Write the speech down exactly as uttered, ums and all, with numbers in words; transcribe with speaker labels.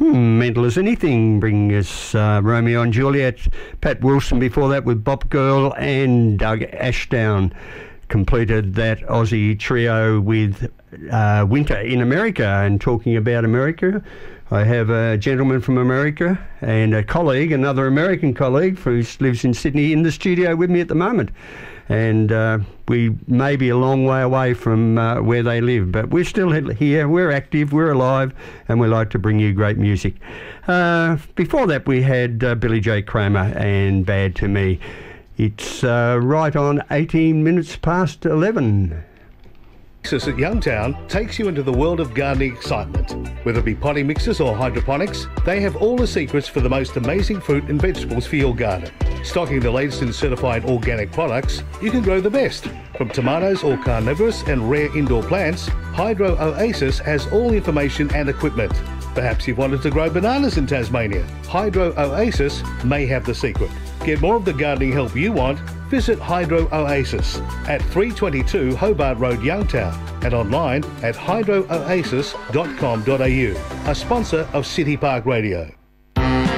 Speaker 1: Hmm, Mental as Anything, bringing us uh, Romeo and Juliet. Pat Wilson before that with Bop Girl, and Doug Ashdown completed that Aussie trio with uh, Winter in America. And talking about America, I have a gentleman from America and a colleague, another American colleague who lives in Sydney, in the studio with me at the moment. And uh, we may be a long way away from uh, where they live, but we're still here, we're active, we're alive, and we like to bring you great music. Uh, before that, we had uh, Billy J. Kramer and Bad to Me. It's uh, right on eighteen minutes past eleven.
Speaker 2: Mixers at Youngtown takes you into the world of gardening excitement. Whether it be potting mixers or hydroponics, they have all the secrets for the most amazing fruit and vegetables for your garden. Stocking the latest in certified organic products, you can grow the best. From tomatoes or carnivorous and rare indoor plants, Hydro Oasis has all information and equipment. Perhaps you've wanted to grow bananas in Tasmania. Hydro Oasis may have the secret. Get more of the gardening help you want. Visit Hydro Oasis at three twenty-two Hobart Road, Youngtown, and online at hydro oasis dot com dot a u, a sponsor of City Park Radio.